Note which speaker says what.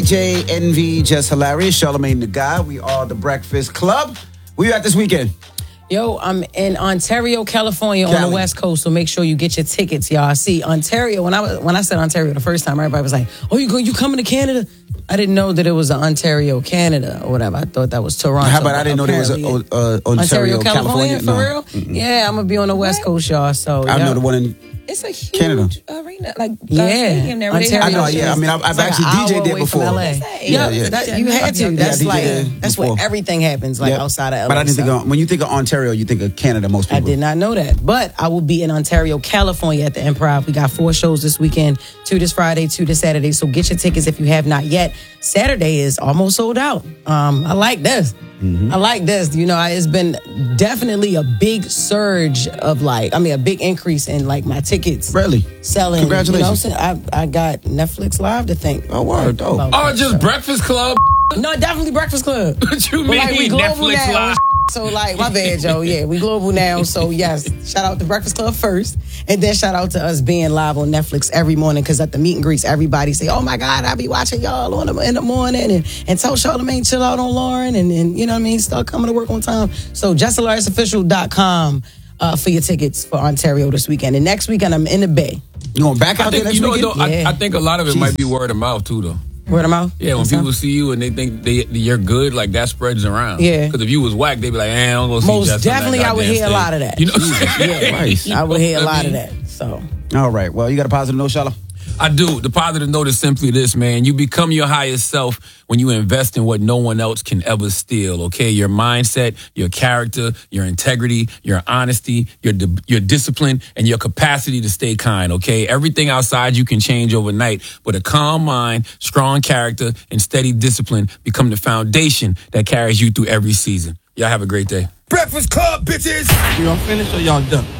Speaker 1: DJ Envy, Just Hilarious, Charlamagne the Guy. We are the Breakfast Club. Where you at this weekend?
Speaker 2: Yo, I'm in Ontario, California, on the West Coast, so make sure you get your tickets, y'all. See, Ontario, when I said Ontario the first time, everybody was like, oh, you coming to Canada? I didn't know that it was Ontario, Canada, or whatever. I thought that was Toronto.
Speaker 1: How about I didn't know there was Ontario, California?
Speaker 2: For real? Mm-mm. Yeah, I'm going to be on the West Coast, y'all. So
Speaker 1: I know the one in
Speaker 3: It's a huge
Speaker 1: Canada.
Speaker 3: Arena, stadium there.
Speaker 2: Ontario.
Speaker 1: I know, yeah. I mean, I've actually DJ'd there before.
Speaker 2: You had to. That's where everything happens, outside of LA.
Speaker 1: But I didn't think when you think of Ontario, you think of Canada, most people.
Speaker 2: I did not know that. But I will be in Ontario, California at the Improv. We got 4 shows this weekend, 2 this Friday, 2 this Saturday. So get your tickets if you have not yet. Saturday is almost sold out. I like this. I like this. You know, it's been definitely a big surge of a big increase in my tickets.
Speaker 1: Really?
Speaker 2: Selling.
Speaker 1: Congratulations.
Speaker 2: You know, I got Netflix Live to thank.
Speaker 1: Oh, word. Dope.
Speaker 4: Oh, just Breakfast Club?
Speaker 2: No, definitely Breakfast Club.
Speaker 4: What you mean?
Speaker 2: We global
Speaker 4: Netflix
Speaker 2: now.
Speaker 4: Live?
Speaker 2: So my bad, Joe. Yeah, we global now. So yes, shout out to Breakfast Club first, and then shout out to us being live on Netflix every morning. Because at the meet and greets, everybody say, "Oh my God, I be watching y'all in the morning," and tell Charlamagne chill out on Lauren, and you know what I mean, start coming to work on time. So justhilarious.official.com for your tickets for Ontario this weekend, and next weekend I'm in the Bay.
Speaker 1: You going back out there next weekend?
Speaker 4: I think a lot of it might be word of mouth too, though.
Speaker 2: Word of mouth?
Speaker 4: Yeah, when people see you and they think you're good, that spreads around.
Speaker 2: Yeah.
Speaker 4: Because if you was whack, they'd be like, I don't go see
Speaker 2: Most
Speaker 4: Justin
Speaker 2: definitely, I would hear a lot of that.
Speaker 4: You know?
Speaker 2: Yeah,
Speaker 1: Christ.
Speaker 2: I would hear a lot of that. So.
Speaker 1: All right. Well, you got a positive note, Shala?
Speaker 4: I do. The positive note is simply this, man. You become your highest self when you invest in what no one else can ever steal, okay? Your mindset, your character, your integrity, your honesty, your discipline, and your capacity to stay kind, okay? Everything outside you can change overnight, but a calm mind, strong character, and steady discipline become the foundation that carries you through every season. Y'all have a great day.
Speaker 5: Breakfast Club, bitches!
Speaker 6: Y'all finished or y'all done?